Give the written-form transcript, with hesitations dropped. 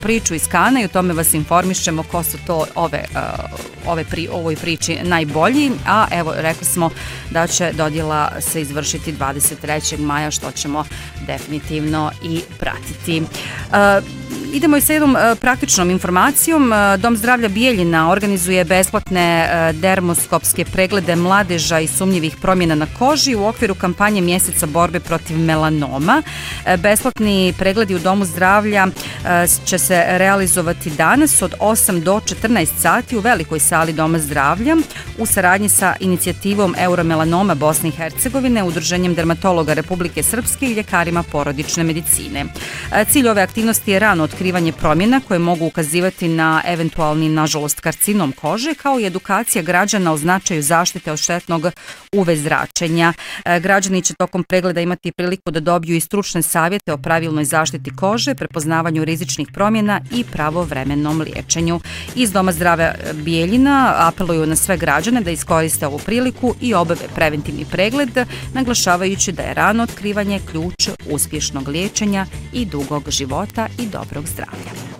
priču iz Kana i o tome vas informišemo ko su to ovoj priči najbolji, a evo rekli smo da će dodjela se izvršiti 23. maja, što ćemo definitivno i pratiti. Idemo i sa jednom praktičnom informacijom. Dom zdravlja Bijeljina organizuje besplatne dermoskopske preglede mladeža i sumnjivih promjena na koži u okviru kampanje mjeseca borbe protiv melanoma. Besplatni pregledi u Domu zdravlja će se realizovati danas od 8 do 14 sati u velikoj sali Doma zdravlja u saradnji sa inicijativom Euromelanoma Bosne i Hercegovine, Udruženjem dermatologa Republike Srpske i ljekarima porodične medicine. Cilj ove aktivnosti je rano otkrivanje promjena koje mogu ukazivati na eventualni, nažalost, karcinom kože, kao i edukacija građana o značaju zaštite od štetnog UV zračenja. Građani će tokom pregleda imati priliku da dobiju i stručne savjete o pravilnoj zaštiti kože, prepoznavanju rizičnih promjena i pravovremenom liječenju. Iz Doma zdravlja Bijeljina apeluju na sve građane da iskoriste ovu priliku i obave preventivni pregled, naglašavajući da je rano otkrivanje ključ uspješnog liječenja i dugog života i dobrog zdravlja.